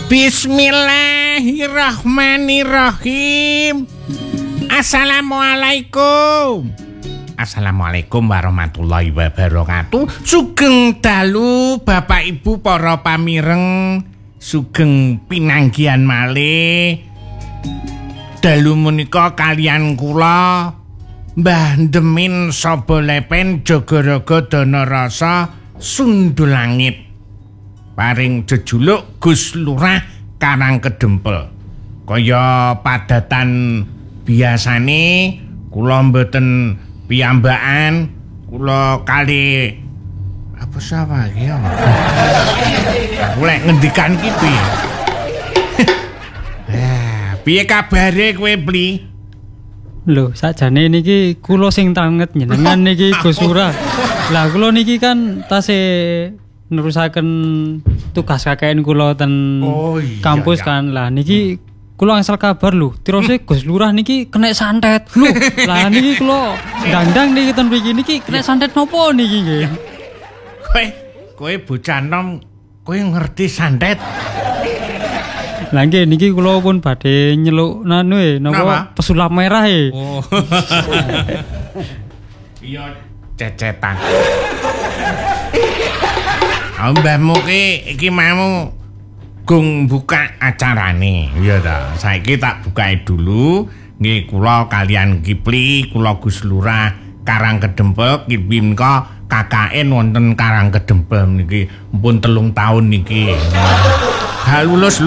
Bismillahirrahmanirrahim. Assalamualaikum. Assalamualaikum warahmatullahi wabarakatuh. Sugeng dalu Bapak Ibu para pamireng, sugeng pinanggihan malih. Dalu menika kalian kula Mbah Demin Saba Lepen Jogorogo Danarasa Sundulangit. Paring jejuluk Gus Lurah Karangkedempel. Kaya padatan biasane kula mboten piyambakan, kula kali apa sapa iki ya. Aku lek ngendikan iki piye? Piye kabare kowe, Bli? Lho, sakjane niki kula sing tanget njenengan niki Gus Lurah. Lah kula niki kan tasih nerusaken tugas KKN kula ten kampus kan. Lah niki kula asal kabar lho, tirose Gus Lurah niki kena santet. Lho, lah niki kula ndang-ndang niki ten mriki niki kena santet nopo niki nggih? Kowe bocah nom, kowe ngerti santet? Lah nggih niki kula pun badhe nyeluk napa pesulap merah e. Oh. Iya cecetan. Mbahmu iki mau gung buka acarane. Iya ta. Saiki tak bukae dulu. Nggih kula kalian Kipli, kula Gus Lurah Karangkedempel Kipimka KKN wonten Karangkedempel niki mpun 3 tahun niki. Ha lulus.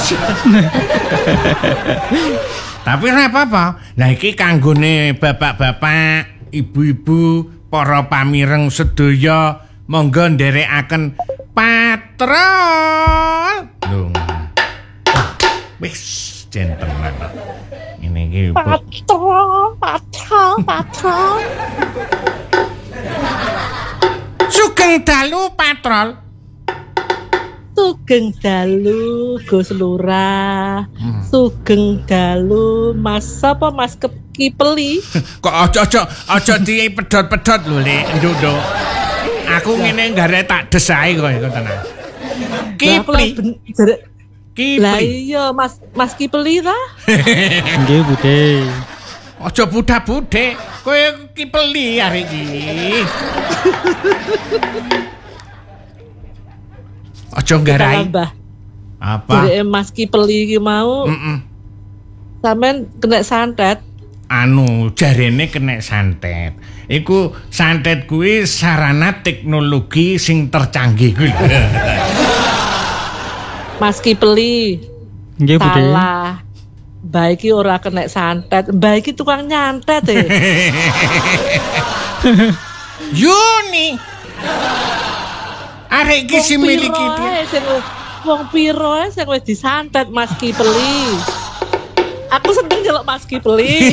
Tapi ora apa-apa. Lah iki kanggone bapak-bapak, ibu-ibu, para pamireng sedaya monggo nderekaken patrol. Lho. Wis gentleman. Ini iki patrol. Sugeng dalu patrol. Sugeng dalu Gus Lurah. Sugeng dalu Mas sapa Mas Kipeli. Kok aja di pedhot-pedhot lho, Lek. Nduk. Aku ngene gare tak desae kok iku tenan. Kipli. Lah iya Mas Kipeli ta? Nggih, Budhe. Aja budak-budhe, kowe Kipeli arek iki. Aja nggarai. Apa? Jadi Mas Kipeli iki mau. Sampeyan kena santet. Jarene kena santet. Iku santet kuwi sarana teknologi sing tercanggih kuwi. Mas Kipeli. Nggih, Budhe. Salah. Mbah iki ora kena santet. Mbah iki tukang nyantet e. Yuni. Arek iki sing miliki dia. Wong piro sing wis disantet Mas Kipeli. Aku seneng ndelok Mas Kipeli.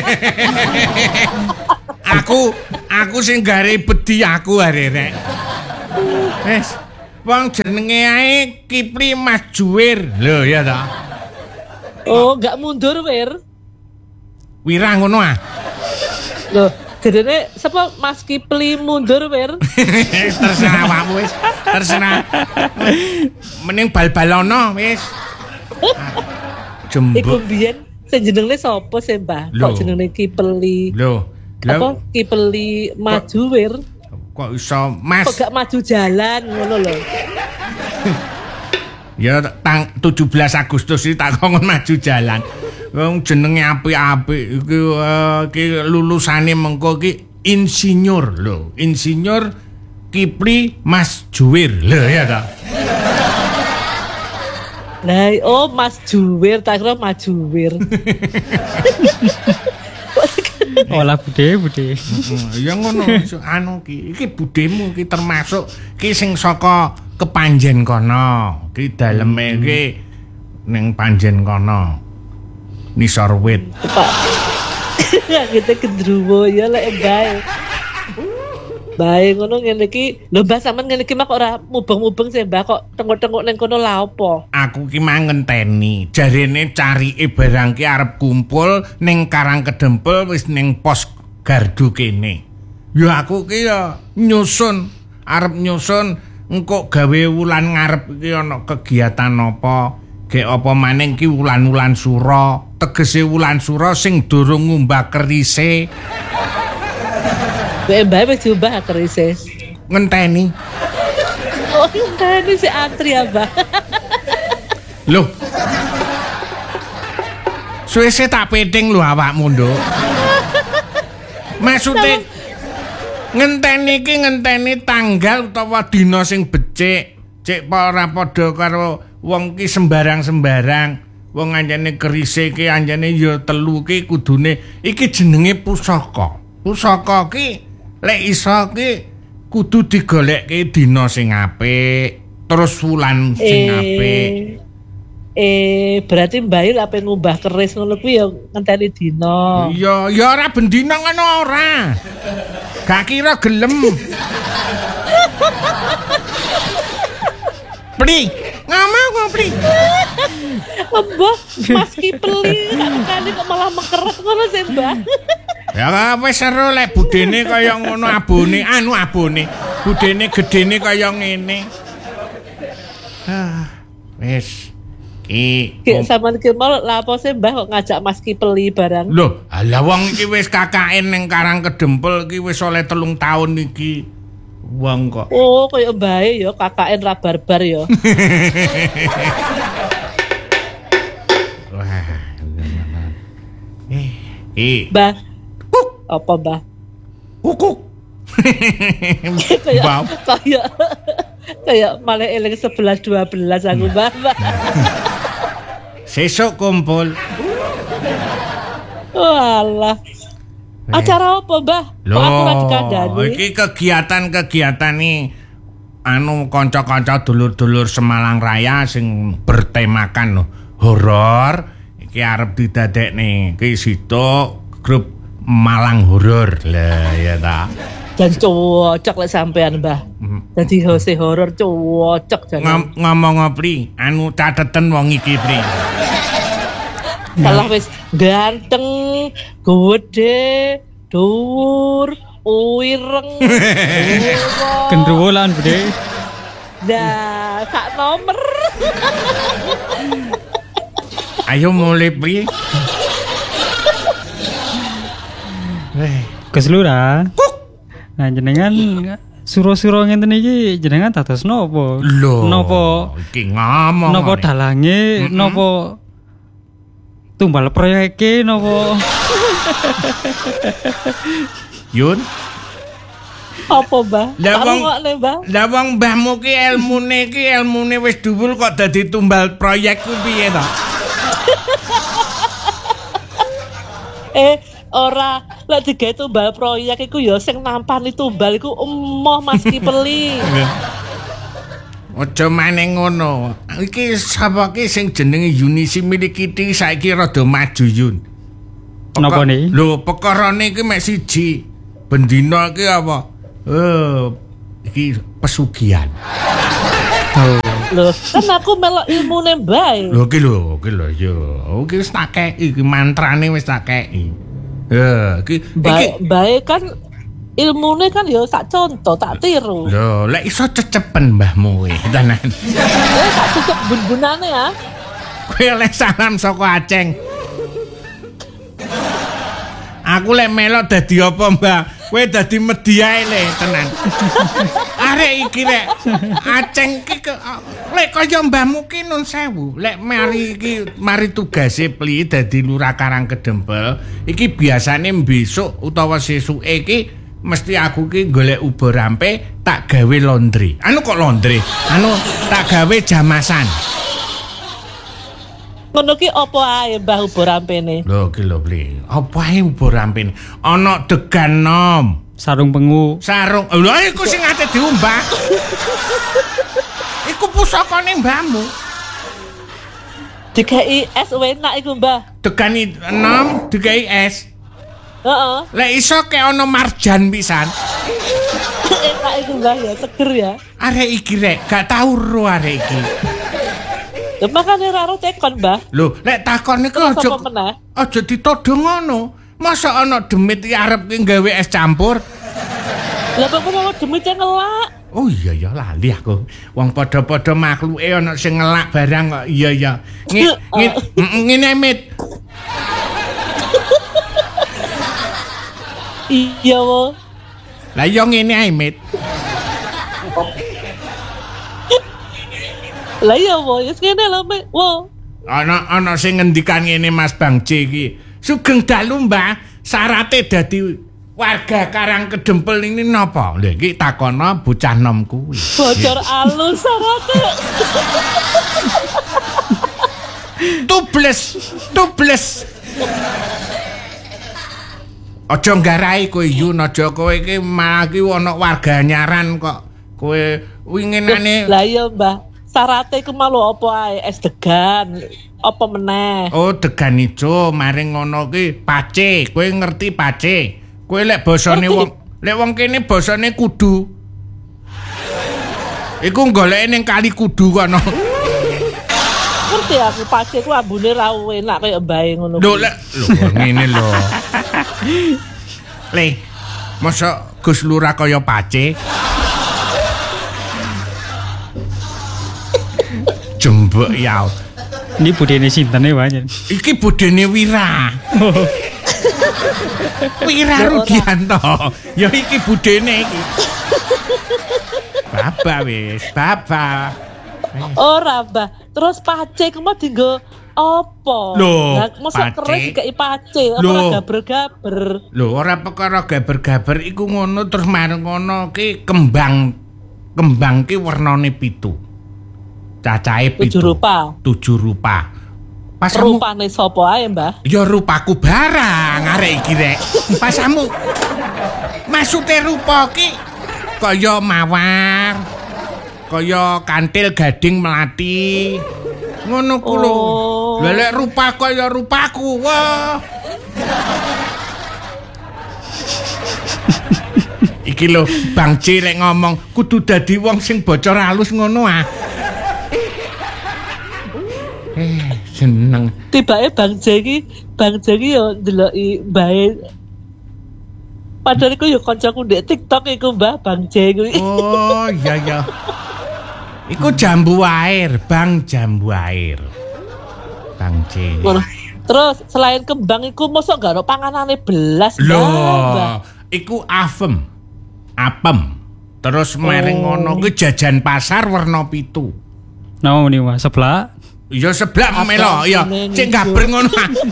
aku sing gare bedi aku arek. Wes, wong jenenge ae Kipli Mas Juwir. Lho ya ta. Oh, enggak mundur, Wir. Wira ngono ah. Loh, jadinya sapa Mas Kipli mundur, Wir? Terserah awakmu wis. Terserah. Mending bal-balono wis. Jembuk. Iku biyen sing jenenge sapa sih, Mbah? Kok jenenge Kipli? Lho, apa Kipli maju, Wir? Kok iso Mas? Kok gak maju jalan ngono lho. Ya tang 17 Agustus iki tak kon maju jalan. Wong jenenge apik-apik iki lulusane mengko iki insinyur lho. Insinyur Kipli Mas Juwir. Lho ya ta. Lah oh Mas Juwir tak kira Mas Juwir. Olah Budhe. Ya ngono iki budemu iki termasuk iki sing saka kepanjen kono. Ki daleme iki ning panjen kono. Nisor wit. Kita kedruwo ya lek bae. Bae ngono ngene iki. Lho Mbah sampean ngene iki mak ora mubeng-mubeng sih Mbah kok tengok-tengok ning kono lha opo? Aku ki mangenteni. Jarene carike barang ki arep kumpul ning Karangkedempel wis ning pos gardu kene. Ya aku ki ya arep nyusun engko gawe wulan ngarep iki ana kegiatan apa Gek apa maning ki wulan-wulan sura, tegese wulan sura sing durung ngumbah kerise. Mbah wis diumbah kerise. Ngenteni. Oh, ngenteni si antri ya, Mbah. Loh. Suwese tak peting lho awakmu, Nduk. Maksude ngenteni tanggal utawa dina sing becik, cek ora padha karo wong ki sembarang-sembarang. Wong anjane kerise ki anjane ya 3 ki kudune iki jenenge pusaka. Pusaka ki lek iso ki kudu digolekke dina sing apik, terus wulan sing apik. Berarti Mbah lek ape ngubah keris ngono kuwi ya ngenteni dina. Ya ora bendina ngono ora. Gak kira gelem. Pli, ngomong Pli. Mbah, maski peli kali kok malah mekeret ngono sih, Mbah. Ya wis seru lek budene kaya ngono abone, abone. Budene gedene kaya ngene. Wis. Ki sampean ki mau lapo sih Mbah kok ngajak maski peli barang. Lho, ala wong iki wis KKN ning Karang Kedempel iki wis oleh 3 tahun iki. Wong kok. Oh, kaya mbahe ya KKN ra barbar ya. Wah. Mbah. Apa, Mbah? Kukuk. Kayak malah eling 11-12 aku, Mbah. Sesuk kumpul. Walah. Acara apa, Mbah? Kok aku ora dikandani? Iki kegiatan nih kanca-kanca dulur-dulur Semalang Raya sing bertemakan horor. Iki arep didadekne ki situ grup Malang Horor. Lah ya ta. Dan cocok lek sampean, Mbah. Dadi host horor cocok jan. Ngomong Pri, cateten wong iki Pri. Salah wis ganteng, gede, dhuwur, uireng. Gendruwo lan Bude. Dah, sak nomor. Ayo mulai Pri. Keselura. Nah jenengan suro-suro ngenten iki jenengan dados napa? Napa iki ngomong. Napa dalange, napa tumbal proyeke napa? Yun. Apa, Mbah? Lah wong mbahmu ki elmune wis dhuwur kok dadi tumbal proyek ku piye to? Ora lek digawe tumbal proyek iku ya sing nampani tumbal iku emoh maski peli. Aja maneh ngono. Iki sapa ki sing jenenge Yunisi Milikiti saiki rada maju Yun. Napa niki? Lho, pekarane iki mek siji. Bendina iki apa? Iki pesugihan. Lho, kan aku melok ilmune bae. Lho iki lho ya. Iki wis tak keki, iki mantrane wis tak keki. Iki bae kan ilmune kan ya sak contoh, tak tiru. Lho, lek iso cecepen mbahmu kuwi, tenan. Tak cecep bun-bunane ya. Kuwi oleh salam saka Aceng. Aku lek melok dadi apa, Mbah? Kowe dadi media le, tenan. Arek iki lek Aceng ki lek kaya mbahmu ki nun sewu. Lek mari tugase Pli dadi Lurah Karang Kedempel, iki biasane besok utawa sesuke iki mesti aku ki golek ubo rampe tak gawe laundry. Kok laundry? Tak gawe jamasan. Ngono ki apa ae Mbah ubo rampene? Lho ki lho Pli. Apa ae ubo rampene? Ana degan nom, sarung pengu. Lho iku sing ate diumbah. Iku pusakane mbahmu. Dikai es enak iku, Mbah. Degani nom, dikai es. Heeh. Lek iso ke ana marjan pisan. Enak iku, Mbah ya, seger ya. Arek iki rek, gak tau ro arek iki. Lha makane ra ro tekon, Mbah. Lho, lek takon iku aja ditodho ngono. Masa ana demit iki arep ki gawe es campur? Lah kok ora demit ngelak. Oh iya ya lali aku. Wong padha-padha makhluke ana sing ngelak barang kok. Iya ya. Ngene Mit. Iya wo. Lah yo ngene ae Mit. Lah iya wo, wis ngene lho Mit. Wo. Ana sing ngendikan ngene Mas Bang C iki. Sugeng dalu Mbah, syarate dadi warga Karang Kedempel ini napa? Lha iki takono bocah nom kuwi. Bocor alus syarate. Tubles. Aja nggarai kowe Yun, aja kowe iki malah iki ana warga nyaran kok. Kowe winginane. Lah iya Mbah, syarate iku malu apa ae? Es degan. Apa meneh? Oh, degan ijo, maring ngono ki pace. Kowe ngerti pace? Kowe lek basane wong kene basane kudu. Iku goleke ning kali kudu kono. Ngerti aku pace ku ambune ra enak kaya mbae ngono. Lho ngene lho. Le, masa Gus Lurah kaya pace? Jembek ya. Ini budene sinten e wae. Iki budene Wira. Wira Rudianto. Ya iki budene iki. Bapak. Ora, Mbah. Terus pace ku mau dienggo apa? Loh, lah mosok keris dikai pace, apa ora gaber-gaber. Lho, ora perkara gaber-gaber iku ngono terus mareng ngono ki kembang ki wernane 7. Cacahe 7 rupa. 7 rupa. Pasamu rupane sapa ae, Mbah? Ya rupaku barang arek iki rek. Pasamu maksude rupa ki kaya mawar, kaya kantil gading melati. Ngono ku lho. Lah lek rupa kaya rupaku. Wah. Iki lho Bang C lek ngomong kudu dadi wong sing bocor halus ngono ah. Seneng. Tibake Bang C iki yo ndeloki mbae. Padahal iku yo kancaku ndek TikTok iku Mbah Bang C kuwi. Oh, iya. Iku jambu air, Bang jambu air. Bang C. Terus selain kembang iku mosok gak ono panganane belas Mbah. Iku apem. Terus maring ngono kuwi jajan pasar werna 7. Napa muni Mas? Seblak? Ya seblak melo ya. Cek gaber ngono.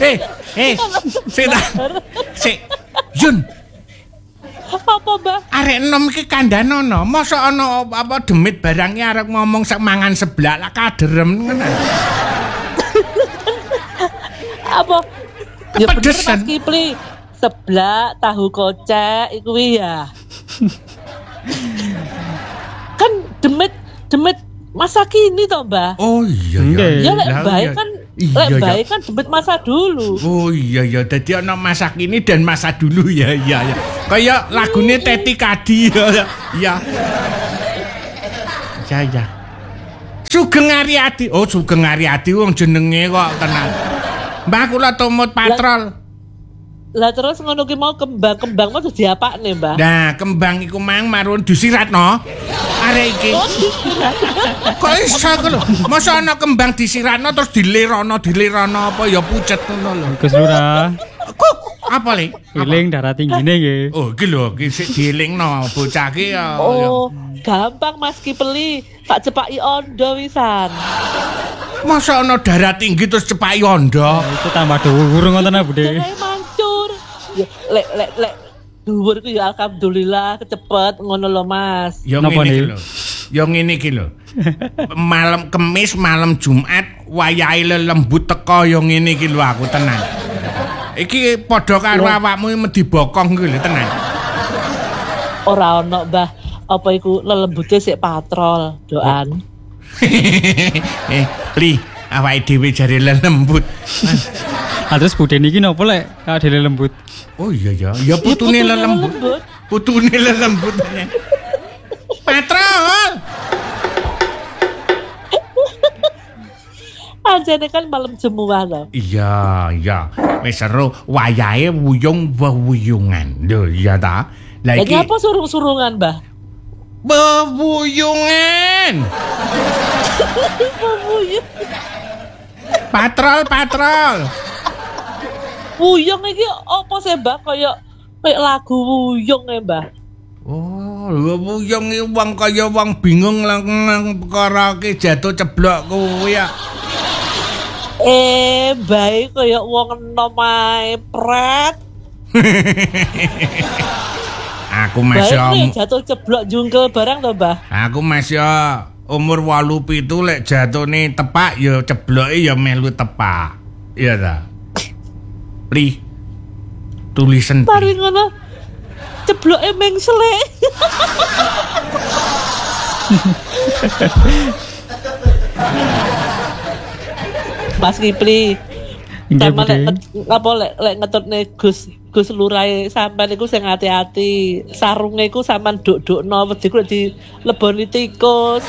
Sik. Yun. Apa, Mbah? Arek enom iki kandhanono. Mosok ana apa demit barangnya arek ngomong sak mangan seblak lah kaderem ngono. Apa? Ya bener Kepedesan. Mas Kipli. Seblak, tahu kocek iku ya. Kan demit masa kini toh, Mbah. Oh iya. Ya lek bae kan bae kan demit masa dulu. Oh iya. Dadi ana masa kini dan masa dulu ya. Kaya lagune Teti Kadi ya. Ya. Sugeng Aryadi. Oh, Sugeng Aryadi wong jenenge kok tenan. Mbah kula tumut patrol. Lah terus ngono ki mau kembang mau diapakne, Mbah? Nah, kembang iku mang marun disiratno. Arek iki. Kok iso lho? Masa ana kembang disiratno terus dilirono apa ya pucet ngono lho. Gus Lurah. Kok apa le? Eling darah tinggine nggih. Oh, iki lho, iki sik dielingno bocah ki ya. Oh, gampang Mas Kipli. Tak cepaki ondo wisan. Masa ana darah tinggi terus cepaki ondo? Itu tambah dhuwur ngoten ah, Bude. Mancur. Ya, lek dhuwur ku ya alhamdulillah kecepet ngono lho Mas. Ya ngene iki lho. Malam Kamis, malam Jumat wayahe lembut teko ya ngene iki lho aku tenan. Iki padha karo awakmu medhi bokong kuwi lho tenan. Ora ono, Mbah. Apa iku lelembute sik patrol, doan. Pli, awake dhewe jare lembut. Terus Bude niki napa lek dhewe lembut? Oh iya ya, ya putune lelembut. Putune lelembut. Patrol. Anjene kan malam jemuah lho. Iya. Wis seru wayahe wuyung wewuyungan. Lho iya ta. Lah iki apa surung-surungan, Mbah? Bebuyungan. Buyung. Patrol. Buyung iki apa sih, Mbah? Kayak lagu Buyung ya, Mbah. Oh, lho buyung iki wong kaya wong bingung nang perkara iki jatuh ceblok kuwi ya. Bae kaya wong enom ae pret. Aku masih jatuh ceblok jungkel barang to, Mbah. Aku masih umur 87 lek jatune tepak ya cebloke ya melu tepak. Iya ta. Pri. Tulisan Mari ngono. Cebloke mengsele. Mas Kipli. Sama lek ngetutne Gus Lurahe sampean iku sing ati-ati. Sarunge iku sampean duk-dukno wedi ku dileboni tikus.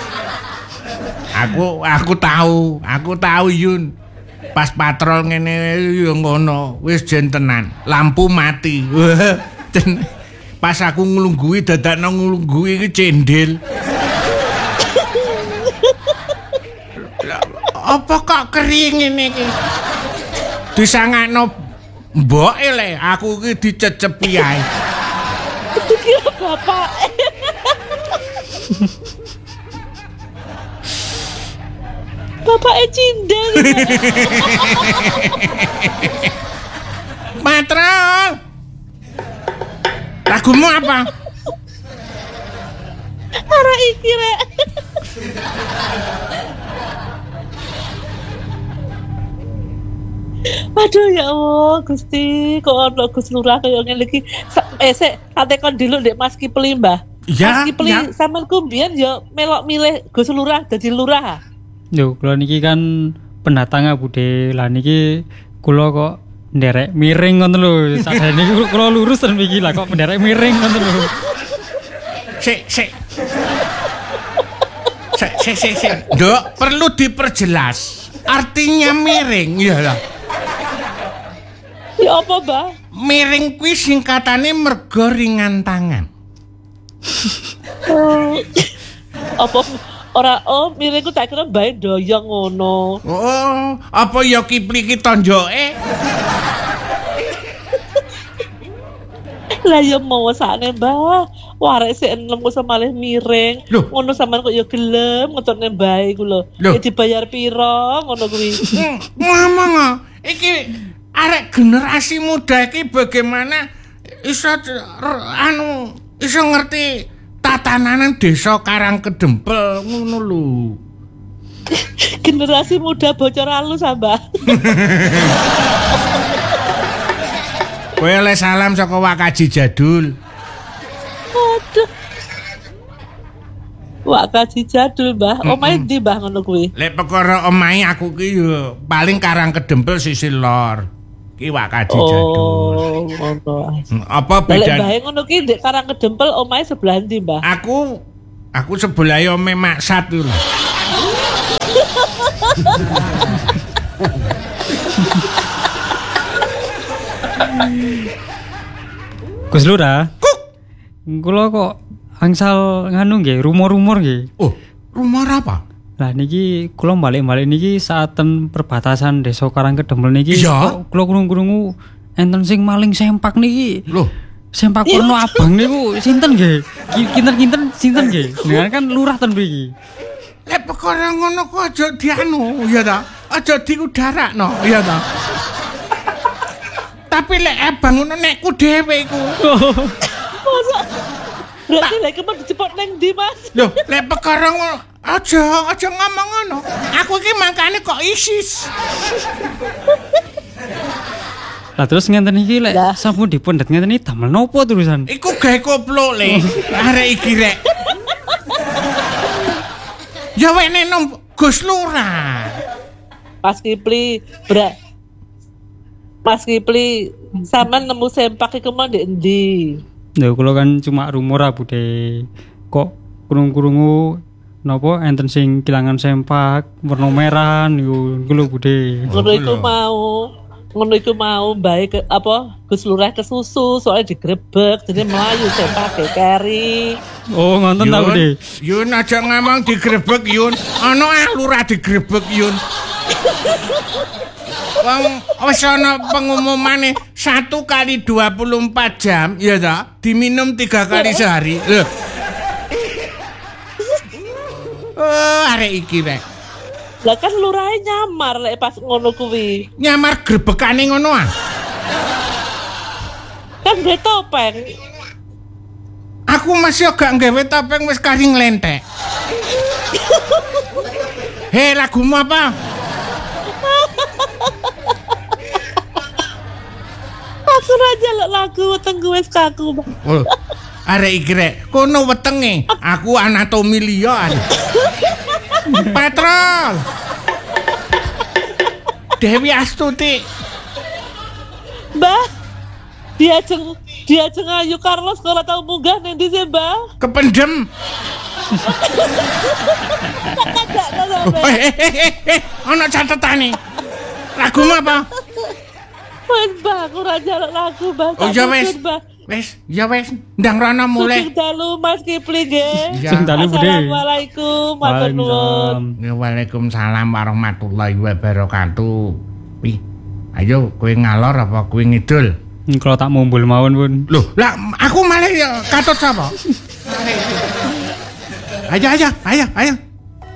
Aku tahu Yun. Pas patrol ngene yo ngono, wis jen tenan. Lampu mati. Pas aku nglungguhi dadakno nglungguhi iki cendil. Apa kok kering ngene iki? Disangakno mboke le, aku iki dicecepi ae. Itu kira bapak. Bapaknya cindel. Patrol. Lagumu apa? Arah iki rek. Aduh ya Allah, Gusti, kok ono Gus Lurah kaya ngene iki. Sik, ate kon dulu Ndek Mas Kipli, Mbah. Ya, Mas Kipli sampean ku mbiyen ya melok milih Gus Lurah dadi lurah. Yo, kula niki kan pendatang Bude. Lah niki kula kok nderek miring ngoten lho. Sakjane niki kula lurus ten iki lah kok nderek miring ngoten lho. Sik. Nduk, perlu diperjelas. Artinya miring, ya lah. Ya apa, Mbah? Miring kuwi singkatane mergo ringan tangan. Apa ora miringku tak kira bae doyong ngono. Oh, apa ya Kipli ki tonjoke? Lah ya mau sakne, Mbah. Warek sik enem kok malih miring. Ngono sampean kok ya gelem ngetutne bae iku lho. Ya dibayar piro ngono kuwi. Ngomong iki arek generasi muda iki bagaimana iso iso ngerti tatanan desa Karangkedempel ngono lho. Generasi muda bocor halus, Mbah. Kowe le salam saka Wakaji Jadul. Aduh. Wakaji Jadul, Mbah. Omahe ndi, Mbah, ngono kuwi? Lek perkara omahe aku ki yo paling Karangkedempel sisi lor. Ki Wakaji Jadul. Oh, ngono. Apa bedane? Lek Mbah ngono ki ndek Karangkedempel omahe sebelah ndi, Mbah? Aku sebelah ome Maksat lho. Gus Lurah. Kula kok angsal nganu nggih, rumor-rumor nggih. Oh, rumor apa? Lah niki kula balik-balik niki saaten perbatasan Desa Karangkedempel niki kula krungu-krungu enten sing maling sempak niki. Loh, sempak warna abang niku sinten nggih? Kinten-kinten sinten nggih? Dengan kan lurah ten mriki. Lek perkara ngono kok aja dianu, ya ta? Aja diudarakno, ya ta? Tapi lek abang ngono nekku dhewe iku. Berarti lek kemana dicepot neng ndi, Mas? Loh, lek perkara ngono aja ngomong ngono. Aku iki mangkane kok ISIS. Lah terus ngenten iki lek sampun dipendet ngenten iki damel nopo tulisan? Iku gawe koplo le. Arek iki rek. Ya wene nom Gus Lurah. Mas Kipli, Mas Kipli, sampean nemu sempak iku mau ndek endi? Lho kula kan cuma rumor Bude. Kok krungu-krungu napa enten sing kilangan sempak warna merah niku lho Bude. Ngono iku mau. ngono iku mau baik apa Gus Lurah kesusu soalnya digrebek jadi melayu saya pakai carry. Oh, ngonten ta, Bude. Yun aja ngomong digrebek Yun. Ana lurah digrebek Yun. Wong wis ana pengumumane 1 kali 24 jam ya ta, diminum 3 kali sehari. Lho. Oh, arek iki rek. Lah kan lurahe nyamar lek pas ngono kuwi. Nyamar grebekane ngono ah. Kan gue topeng. Aku masih gak nggawe topeng wis kari nglentek. Hei, lagumu apa? Aku raja lagu weteng gue wis kaku. Oh, arek iki rek, kono wetenge. Aku anatomi liya. Patrol. Dewi Astuti. Mbah, diajeng Ayu Carlos kalau tahu munggah ning ndi sih, Mbah? Kependem. Ana catetane. Lagumu apa? Wes, Mbah, aku raja lagu, Mbah. Oh ya wes. Wes, ya wes, ndang rono mulai. Sugeng dalu Mas Kipli nggih. Sugeng dalu, Bude. Assalamualaikum, matur nuwun. Waalaikumsalam warahmatullahi wabarakatuh. Wih, ayo kowe ngalor apa kowe ngidul? Kalau tak mumbul mawon pun. Loh, lah aku malah ya katut sapa? Ayo.